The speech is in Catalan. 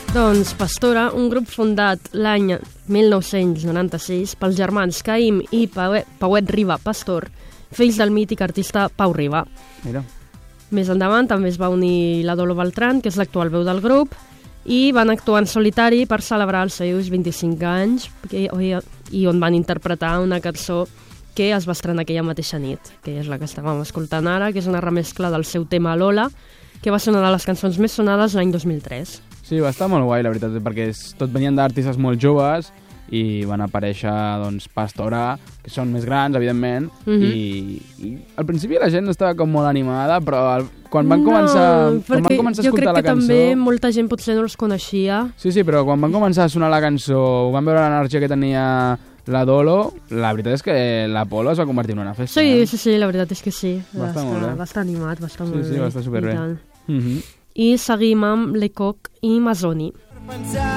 Doncs Pastora, un grup fundat l'any 1996 pels germans Caïm i Pauet Riba Pastor, fills del mític artista Pau Riba. Mira. Més endavant també es va unir la Dolo Beltrán, que és l'actual veu del grup, i van actuar en solitari per celebrar els seus 25 anys i on van interpretar una cançó que es va estrenar aquella mateixa nit, que és la que estàvem escoltant ara, que és una remescla del seu tema Lola, que va ser una de les cançons més sonades l'any 2003. Sí, va estar molt guai, la veritat, perquè tot venien d'artistes molt joves i van aparèixer, doncs, Pastora, que són més grans, evidentment, i al principi la gent estava com molt animada, però quan van començar a escoltar la cançó... Jo crec que també molta gent potser no els coneixia. Sí, però quan van començar a sonar la cançó, van veure l'energia que tenia la Dolo, la veritat és que l'Apolo es va convertir en una festa. Sí, la veritat és que sí. Va estar molt bé. Va estar animat, va estar molt bé. Sí, va estar superbé. I seguim amb Lecoq i Mazzoni.